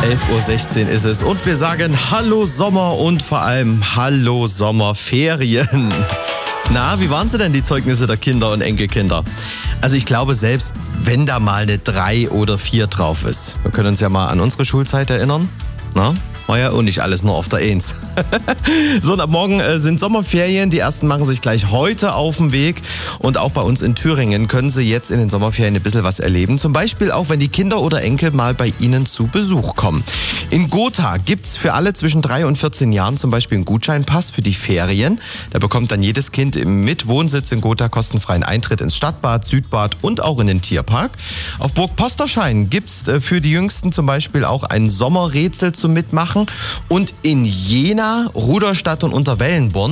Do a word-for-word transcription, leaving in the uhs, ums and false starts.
elf Uhr sechzehn ist es und wir sagen Hallo Sommer und vor allem Hallo Sommerferien. Na, wie waren sie denn, die Zeugnisse der Kinder und Enkelkinder? Also ich glaube, selbst wenn da mal eine drei oder vier drauf ist, wir können uns ja mal an unsere Schulzeit erinnern, na? War ja auch nicht alles nur auf der Eins. So, und ab morgen äh, sind Sommerferien. Die ersten machen sich gleich heute auf den Weg. Und auch bei uns in Thüringen können sie jetzt in den Sommerferien ein bisschen was erleben. Zum Beispiel auch, wenn die Kinder oder Enkel mal bei ihnen zu Besuch kommen. In Gotha gibt's für alle zwischen drei und vierzehn Jahren zum Beispiel einen Gutscheinpass für die Ferien. Da bekommt dann jedes Kind mit Wohnsitz in Gotha kostenfreien Eintritt ins Stadtbad, Südbad und auch in den Tierpark. Auf Burg Posterschein gibt's äh, für die Jüngsten zum Beispiel auch ein Sommerrätsel zum Mitmachen. Und in Jena, Rudolstadt und Unterwellenborn